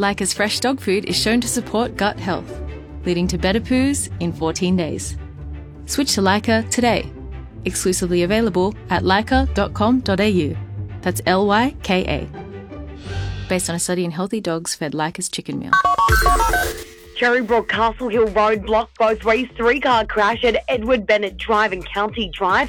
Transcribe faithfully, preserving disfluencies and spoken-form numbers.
Lyca's fresh dog food is shown to support gut health, leading to better poos in fourteen days. Switch to Lyca today. Exclusively available at lyca dot com dot a u. That's L Y K A. Based on a study in healthy dogs fed Lyca's chicken meal. Cherrybrook Castle Hill Road block both ways, three-car crash at Edward Bennett Drive and County Drive.